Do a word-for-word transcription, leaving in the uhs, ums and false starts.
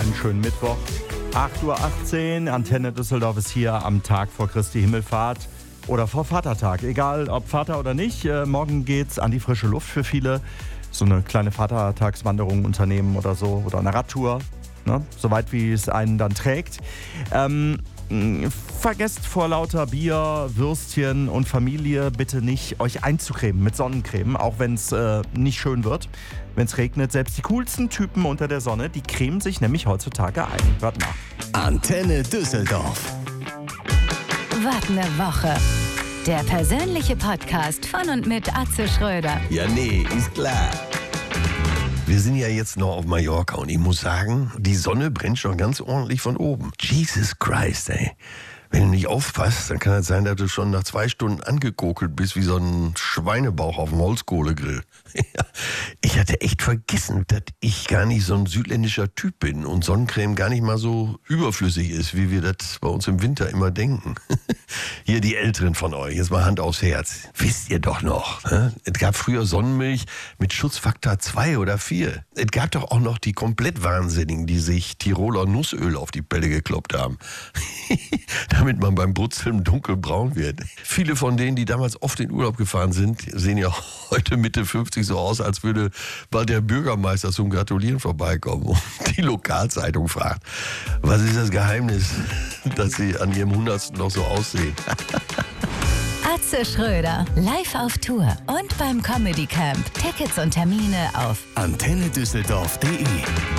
einen schönen Mittwoch. acht Uhr achtzehn, Antenne Düsseldorf ist hier am Tag vor Christi Himmelfahrt oder vor Vatertag. Egal ob Vater oder nicht, äh, morgen geht's an die frische Luft für viele. So eine kleine Vatertagswanderung unternehmen oder so oder eine Radtour, ne? Soweit wie es einen dann trägt. Ähm, Vergesst vor lauter Bier, Würstchen und Familie bitte nicht, euch einzucremen mit Sonnencreme, auch wenn es äh, nicht schön wird. Wenn es regnet, selbst die coolsten Typen unter der Sonne, die cremen sich nämlich heutzutage ein. Hört mal. Antenne Düsseldorf. Was ne Woche. Der persönliche Podcast von und mit Atze Schröder. Ja, nee, ist klar. Wir sind ja jetzt noch auf Mallorca und ich muss sagen, die Sonne brennt schon ganz ordentlich von oben. Jesus Christ, ey. Wenn du nicht aufpasst, dann kann es sein, dass du schon nach zwei Stunden angekokelt bist wie so ein Schweinebauch auf dem Holzkohlegrill. Ich hatte echt vergessen, dass ich gar nicht so ein südländischer Typ bin und Sonnencreme gar nicht mal so überflüssig ist, wie wir das bei uns im Winter immer denken. Hier die Älteren von euch, jetzt mal Hand aufs Herz. Wisst ihr doch noch, hä? Es gab früher Sonnenmilch mit Schutzfaktor zwei oder vier. Es gab doch auch noch die komplett Wahnsinnigen, die sich Tiroler Nussöl auf die Pelle gekloppt haben. Damit man beim Brutzeln dunkelbraun wird. Viele von denen, die damals oft in Urlaub gefahren sind, sehen ja heute Mitte fünfzig so aus, als würde bald der Bürgermeister zum Gratulieren vorbeikommen und die Lokalzeitung fragt, was ist das Geheimnis, dass sie an ihrem Hundertsten noch so aussehen? Atze Schröder, live auf Tour und beim Comedy Camp. Tickets und Termine auf antenne düsseldorf punkt de